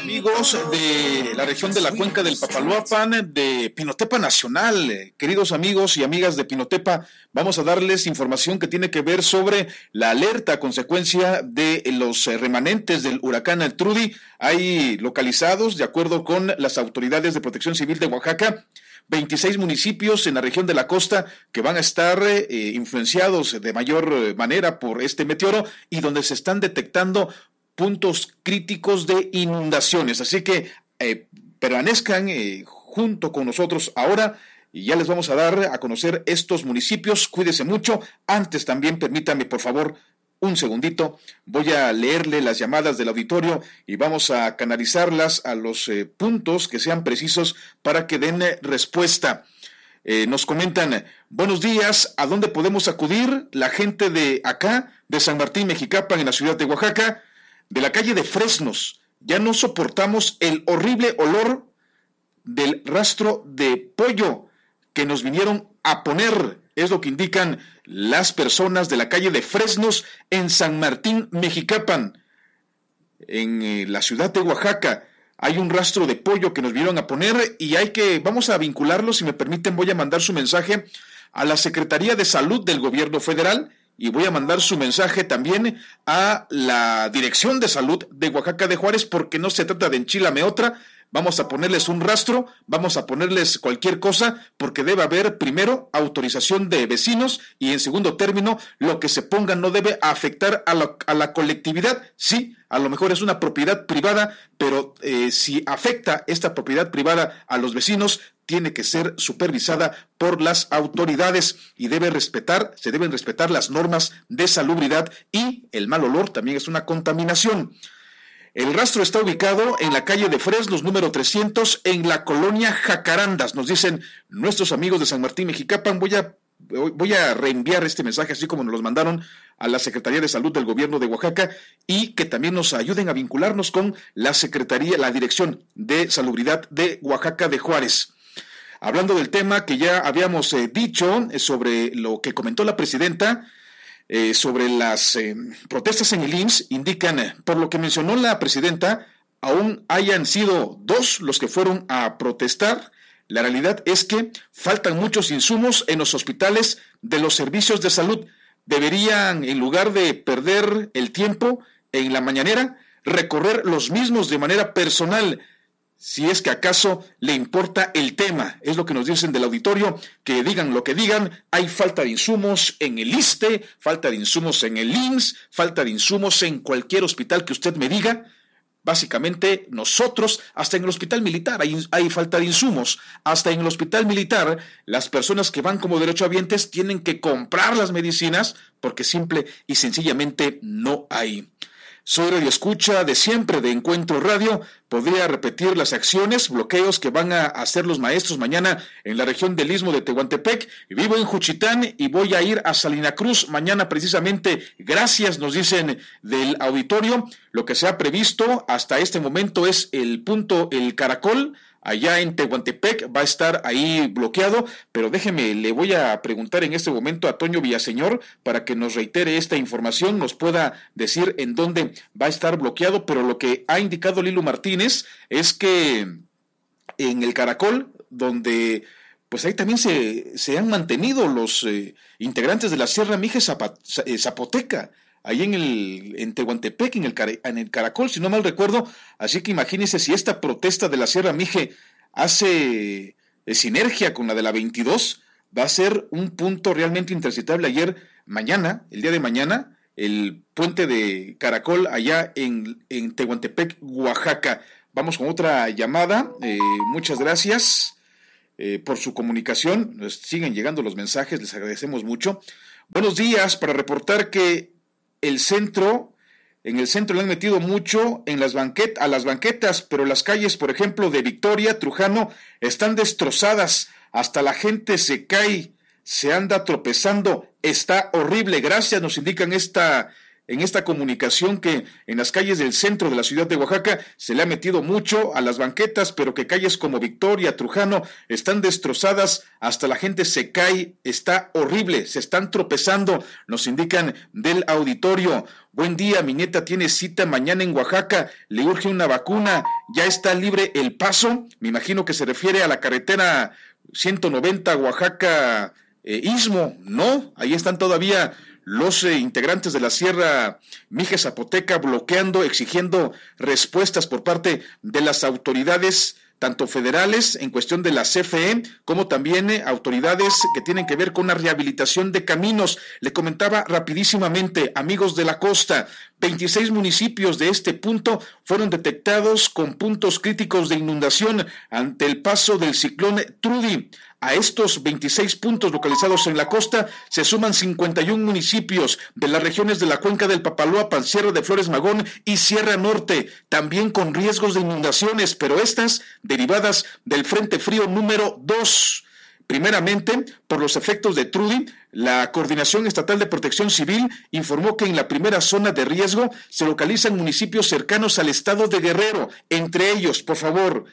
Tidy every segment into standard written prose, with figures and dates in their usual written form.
Amigos de la región de la cuenca del Papaloapan, de Pinotepa Nacional, queridos amigos y amigas de Pinotepa, vamos a darles información que tiene que ver sobre la alerta a consecuencia de los remanentes del huracán Trudy. Hay localizados, de acuerdo con las autoridades de Protección Civil de Oaxaca, 26 municipios en la región de la costa que van a estar influenciados de mayor manera por este meteoro y donde se están detectando puntos críticos de inundaciones. Así que permanezcan junto con nosotros ahora y ya les vamos a dar a conocer estos municipios. Cuídese mucho. Antes también permítame, por favor, un segundito. Voy a leerle las llamadas del auditorio y vamos a canalizarlas a los puntos que sean precisos para que den respuesta. Nos comentan, buenos días, ¿a dónde podemos acudir? La gente de acá, de San Martín Mexicapan, en la ciudad de Oaxaca, de la calle de Fresnos. Ya no soportamos el horrible olor del rastro de pollo que nos vinieron a poner. Es lo que indican las personas de la calle de Fresnos en San Martín Mexicapan, en la ciudad de Oaxaca. Hay un rastro de pollo que nos vinieron a poner y vamos a vincularlo, si me permiten, voy a mandar su mensaje a la Secretaría de Salud del Gobierno Federal y voy a mandar su mensaje también a la Dirección de Salud de Oaxaca de Juárez, porque no se trata de enchilame otra. Vamos a ponerles un rastro, vamos a ponerles cualquier cosa, porque debe haber primero autorización de vecinos y en segundo término, lo que se ponga no debe afectar a la colectividad. Sí, a lo mejor es una propiedad privada, pero si afecta esta propiedad privada a los vecinos, tiene que ser supervisada por las autoridades y se deben respetar las normas de salubridad, y el mal olor también es una contaminación. El rastro está ubicado en la calle de Fresnos, número 300, en la colonia Jacarandas. Nos dicen nuestros amigos de San Martín Mexicapan. Voy a reenviar este mensaje, así como nos los mandaron a la Secretaría de Salud del Gobierno de Oaxaca, y que también nos ayuden a vincularnos con la Dirección de Salubridad de Oaxaca de Juárez. Hablando del tema que ya habíamos dicho sobre lo que comentó la presidenta, sobre las protestas en el IMSS, indican, por lo que mencionó la presidenta, aún hayan sido 2 los que fueron a protestar. La realidad es que faltan muchos insumos en los hospitales de los servicios de salud. Deberían, en lugar de perder el tiempo en la mañanera, recorrer los mismos de manera personal, si es que acaso le importa el tema. Es lo que nos dicen del auditorio, que digan lo que digan, hay falta de insumos en el ISSSTE, falta de insumos en el IMSS, falta de insumos en cualquier hospital que usted me diga. Básicamente nosotros, hasta en el hospital militar hay falta de insumos. Hasta en el hospital militar, las personas que van como derechohabientes tienen que comprar las medicinas porque simple y sencillamente no hay. Soy radioescucha de siempre de Encuentro Radio. Podría repetir las acciones, bloqueos que van a hacer los maestros mañana en la región del Istmo de Tehuantepec. Vivo en Juchitán y voy a ir a Salina Cruz mañana precisamente. Gracias, nos dicen del auditorio. Lo que se ha previsto hasta este momento es el Caracol. Allá en Tehuantepec va a estar ahí bloqueado, pero le voy a preguntar en este momento a Toño Villaseñor para que nos reitere esta información, nos pueda decir en dónde va a estar bloqueado, pero lo que ha indicado Lilo Martínez es que en el Caracol, donde pues ahí también se han mantenido los integrantes de la Sierra Mije Zapoteca, ahí en Tehuantepec, en el Caracol, si no mal recuerdo. Así que imagínense si esta protesta de la Sierra Mije hace sinergia con la de la 22, va a ser un punto realmente intransitable. El día de mañana, el puente de Caracol allá en Tehuantepec, Oaxaca. Vamos con otra llamada. Muchas gracias por su comunicación. Nos siguen llegando los mensajes, les agradecemos mucho. Buenos días, para reportar que en el centro le han metido mucho a las banquetas, pero las calles, por ejemplo, de Victoria, Trujano, están destrozadas, hasta la gente se cae, se anda tropezando, está horrible. Gracias, nos indican esta en esta comunicación que en las calles del centro de la ciudad de Oaxaca se le ha metido mucho a las banquetas, pero que calles como Victoria, Trujano están destrozadas, hasta la gente se cae, está horrible, se están tropezando, nos indican del auditorio. Buen día, mi nieta tiene cita mañana en Oaxaca, le urge una vacuna, ya está libre el paso, me imagino que se refiere a la carretera 190 Oaxaca Istmo, ¿no? Ahí están todavía los integrantes de la Sierra Mije Zapoteca bloqueando, exigiendo respuestas por parte de las autoridades, tanto federales en cuestión de la CFE, como también autoridades que tienen que ver con la rehabilitación de caminos. Le comentaba rapidísimamente, amigos de la costa, 26 municipios de este punto fueron detectados con puntos críticos de inundación ante el paso del ciclón Trudy. A estos 26 puntos localizados en la costa se suman 51 municipios de las regiones de la cuenca del Papaloapan, Sierra de Flores Magón y Sierra Norte, también con riesgos de inundaciones, pero estas derivadas del Frente Frío número 2. Primeramente, por los efectos de Trudy, la Coordinación Estatal de Protección Civil informó que en la primera zona de riesgo se localizan municipios cercanos al estado de Guerrero, entre ellos, por favor,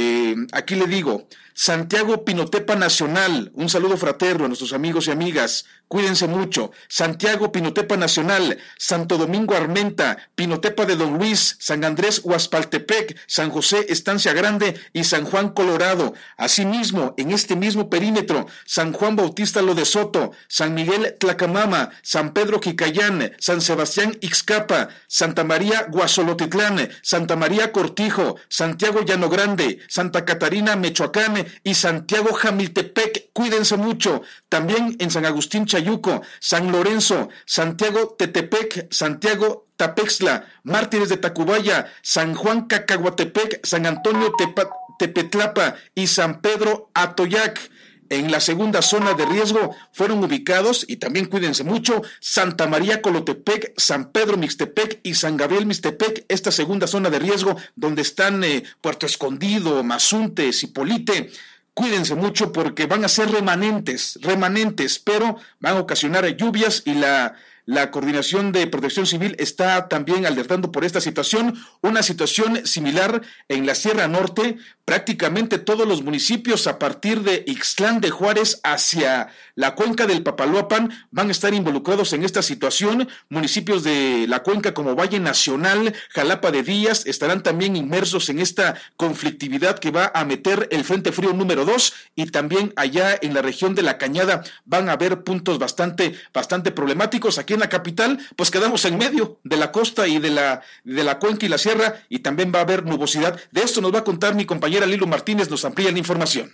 aquí le digo, Santiago Pinotepa Nacional, un saludo fraterno a nuestros amigos y amigas, cuídense mucho. Santiago Pinotepa Nacional, Santo Domingo Armenta, Pinotepa de Don Luis, San Andrés Huaspaltepec, San José Estancia Grande y San Juan Colorado. Asimismo, en este mismo perímetro, San Juan Bautista Lo de Soto, San Miguel Tlacamama, San Pedro Quicayán, San Sebastián Ixcapa, Santa María Guasolotitlán, Santa María Cortijo, Santiago Llano Grande, Santa Catarina Michoacán y Santiago Jamiltepec. Cuídense mucho. También en San Agustín Chayuco, San Lorenzo, Santiago Tetepec, Santiago Tapexla, Mártires de Tacubaya, San Juan Cacahuatepec, San Antonio Tepetlapa y San Pedro Atoyac. En la segunda zona de riesgo fueron ubicados, y también cuídense mucho, Santa María Colotepec, San Pedro Mixtepec y San Gabriel Mixtepec, esta segunda zona de riesgo donde están Puerto Escondido, Mazunte, Zipolite. Cuídense mucho porque van a ser remanentes, pero van a ocasionar lluvias y la Coordinación de Protección Civil está también alertando por esta situación, una situación similar en la Sierra Norte. Prácticamente todos los municipios a partir de Ixtlán de Juárez hacia la cuenca del Papaloapan van a estar involucrados en esta situación. Municipios de la cuenca como Valle Nacional, Jalapa de Díaz estarán también inmersos en esta conflictividad que va a meter el Frente Frío número 2, y también allá en la región de la Cañada van a haber puntos bastante problemáticos. Aquí en la capital pues quedamos en medio de la costa y de la cuenca y la sierra, y también va a haber nubosidad. De esto nos va a contar mi compañera Lilo Martínez, nos amplía la información.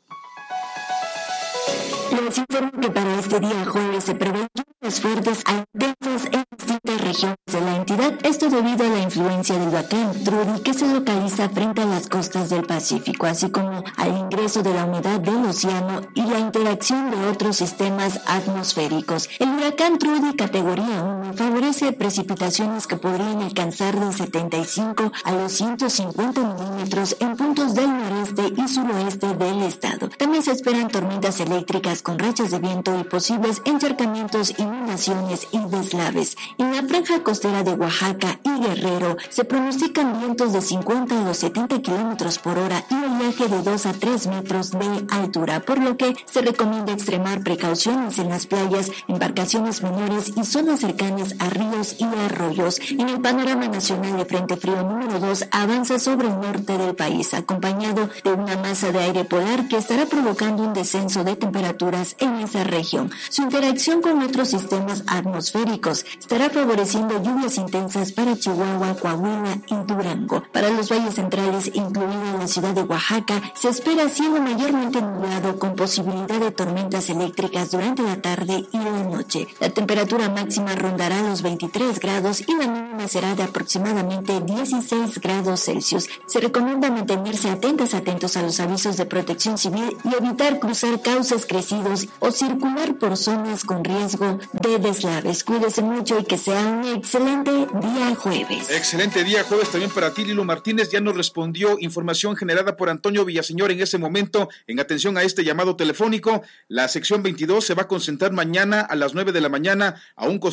Les informo que para este día jueves se prevén lluvias fuertes a intensas en distintas regiones de la entidad, esto debido a la influencia del huracán Trudy que se localiza frente a las costas del Pacífico, así como al ingreso de la humedad del océano y la interacción de otros sistemas atmosféricos. El huracán Trudy categoría 1 favorece precipitaciones que podrían alcanzar de 75 a los 150 milímetros en puntos del noreste y suroeste del estado. También se esperan tormentas eléctricas con rachas de viento y posibles encharcamientos, inundaciones y deslaves. En la franja costera de Oaxaca y Guerrero se pronostican vientos de 50 a los 70 kilómetros por hora y oleaje de 2 a 3 metros de altura, por lo que se recomienda extremar precauciones en las playas, embarcaciones menores y zonas cercanas a ríos y arroyos. En el panorama nacional, de Frente Frío número 2 avanza sobre el norte del país, acompañado de una masa de aire polar que estará provocando un descenso de temperaturas en esa región. Su interacción con otros sistemas atmosféricos estará favoreciendo lluvias intensas para Chihuahua, Coahuila y Durango. Para los valles centrales, incluida la ciudad de Oaxaca, se espera cielo mayormente nublado con posibilidad de tormentas eléctricas durante la tarde y la noche. La temperatura máxima rondará los 23 grados y la mínima será de aproximadamente 16 grados Celsius. Se recomienda mantenerse atentos a los avisos de protección civil y evitar cruzar cauces crecidos o circular por zonas con riesgo de deslaves. Cuídese mucho y que sea un excelente día jueves. Excelente día jueves también para ti, Lilo Martínez. Ya nos respondió información generada por Antonio Villaseñor en ese momento. En atención a este llamado telefónico, la sección 22 se va a concentrar mañana a las 9 de la mañana a un costado de la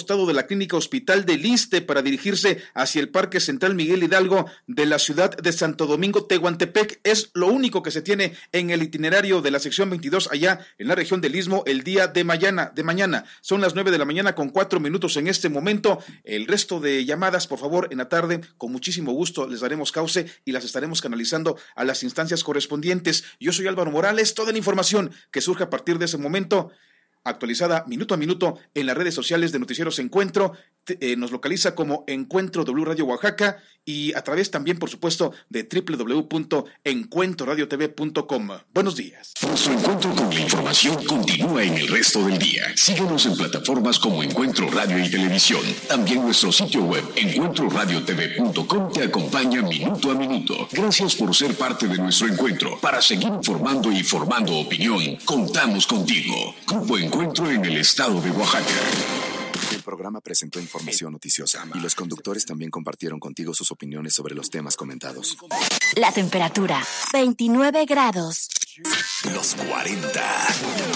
la Clínica Hospital del Iste para dirigirse hacia el Parque Central Miguel Hidalgo de la ciudad de Santo Domingo, Tehuantepec. Es lo único que se tiene en el itinerario de la sección 22 allá en la región del Istmo el día de mañana. Son las 9 de la mañana con 4 minutos en este momento. El resto de llamadas, por favor, en la tarde, con muchísimo gusto les daremos cauce y las estaremos canalizando a las instancias correspondientes. Yo soy Álvaro Morales. Toda la información que surge a partir de ese momento, actualizada minuto a minuto en las redes sociales de Noticieros Encuentro. Nos localiza como Encuentro W Radio Oaxaca y a través también, por supuesto, de www.encuentroradiotv.com. Buenos días. Nuestro encuentro con la información continúa en el resto del día. Síguenos en plataformas como Encuentro Radio y Televisión. También nuestro sitio web, encuentroradiotv.com, te acompaña minuto a minuto. Gracias por ser parte de nuestro encuentro. Para seguir informando y formando opinión, contamos contigo. Grupo Encuentro en el estado de Oaxaca. El programa presentó información noticiosa y los conductores también compartieron contigo sus opiniones sobre los temas comentados. La temperatura, 29 grados. Los 40.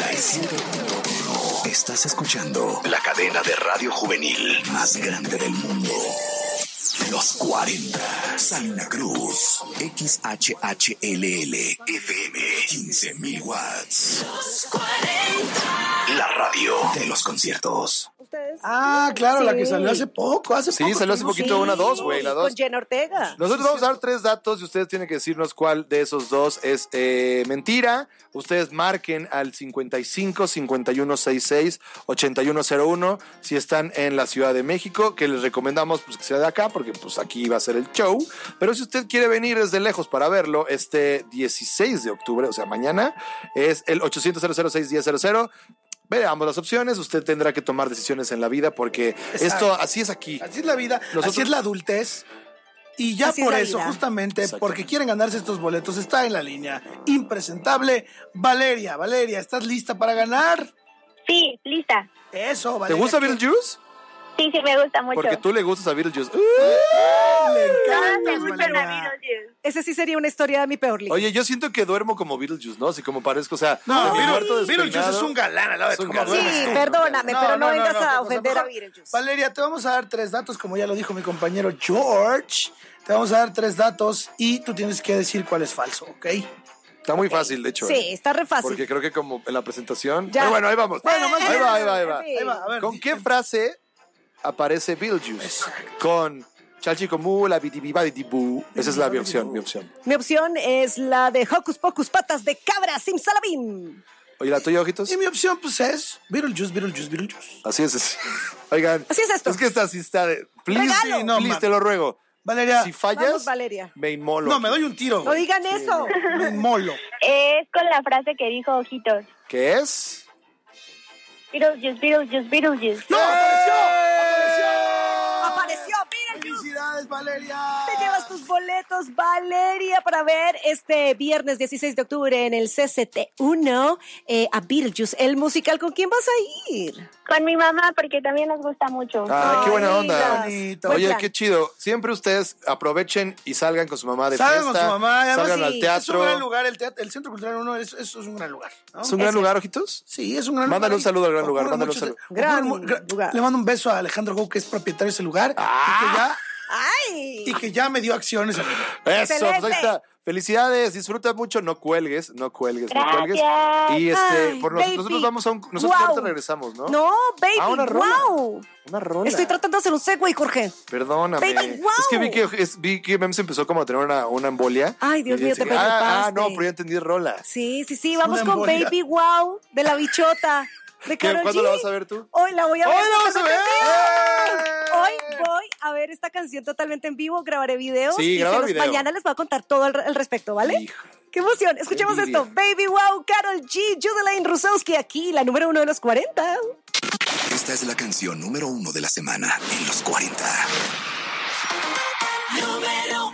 Estás escuchando la cadena de radio juvenil más grande del mundo. Los 40. Salina Cruz. XHHLL FM. 15,000 watts. Los 40. La radio de los conciertos. Ah, claro, sí. La que salió hace poco. Sí, salió hace poquito, sí. Una 2, güey, la 2. Con Jenna Ortega. Nosotros vamos a dar 3 datos y ustedes tienen que decirnos cuál de esos 2 es mentira. Ustedes marquen al 55 5166 8101 si están en la Ciudad de México, que les recomendamos pues, que sea de acá, porque pues aquí va a ser el show. Pero si usted quiere venir desde lejos para verlo, este 16 de octubre, o sea, mañana, es el 800-006-1000. Veamos las opciones, usted tendrá que tomar decisiones en la vida porque esto, así es aquí. Así es la vida, así es la adultez. Y ya así por eso, justamente, porque quieren ganarse estos boletos, está en la línea impresentable Valeria. Valeria, ¿estás lista para ganar? Sí, lista. Eso, Valeria. ¿Te gusta Beetlejuice? Sí, me gusta mucho. Porque tú le gustas a Beetlejuice. Le encanta, Valeria. Ese sí sería una historia de mi peor libro. Oye, yo siento que duermo como Beetlejuice, ¿no? Así como parezco, o sea... No, Beetlejuice es un galán, a la vez. Sí, perdóname, pero no vengas a ofender a Beetlejuice. Valeria, te vamos a dar 3 datos, como ya lo dijo mi compañero George. Te vamos a dar 3 datos y tú tienes que decir cuál es falso, ¿ok? Está muy fácil, de hecho. Sí, está re fácil. Porque creo que como en la presentación... Ya. Pero bueno, ahí vamos. Bueno, más ahí va. A ver, ¿Con qué frase aparece Beetlejuice? Con Chalchicomu, la bitibibaditibú. Esa es mi opción. Mi opción es la de Hocus Pocus, patas de cabra, simsalabim. Oye, ¿la tuya, ojitos? Y mi opción, pues, es Beetlejuice. Así es. Oigan. Así es esto. Es que esta sí está... Please, Regalo. sí, no, please, te lo ruego. Valeria. Si fallas, vamos, Valeria. Me inmolo. No, me doy un tiro. No digan eso. Me inmolo. Es con la frase que dijo Ojitos. ¿Qué es? Beetlejuice. ¡No! ¡Apareció Beetlejuice! ¡Felicidades, Valeria! Te llevas tus boletos, Valeria, para ver este viernes 16 de octubre en el CCT1 a Beetlejuice, el musical. ¿Con quién vas a ir? Con mi mamá, porque también nos gusta mucho. Qué buena onda. Bonito. Oye, qué chido. Siempre ustedes aprovechen y salgan con su mamá de salgan fiesta. Con su mamá. Además, salgan al teatro. Es un gran lugar. El Centro Cultural 1 es un gran lugar, ¿no? ¿Es un gran lugar, ojitos? Sí, es un gran Mándale lugar. un saludo al gran lugar. Mándale un saludo. Gran lugar. Le mando un beso a Alejandro Gou, que es propietario de ese lugar. Y que ya me dio acciones. Eso, pues ahí está. Felicidades, disfruta mucho, no cuelgues. Gracias. Y nosotros vamos a nosotros ahorita regresamos, ¿no? No, baby, una rola. wow. Una rola. Estoy tratando de hacer un segue, Jorge. Perdóname. Baby, wow. Es que vi que Mem se empezó como a tener una embolia. Ay, Dios mío, te preocupaste. No, pero ya entendí rola. Sí, vamos con embolia. Baby Wow de la bichota. De Karol G. ¿Cuándo la vas a ver tú? Hoy la voy a ver. ¡Hoy la vas a ver! Hoy voy a ver esta canción totalmente en vivo, grabaré videos. Sí, graba video. Mañana les voy a contar todo al respecto, ¿vale? Hijo. ¡Qué emoción! Escuchemos esto. Baby Wow, Karol G, Judelaine Rusowski, aquí, la número 1 de los 40. Esta es la canción número 1 de la semana en los 40. Número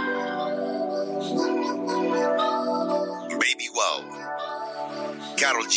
1. Baby Wow, Karol G.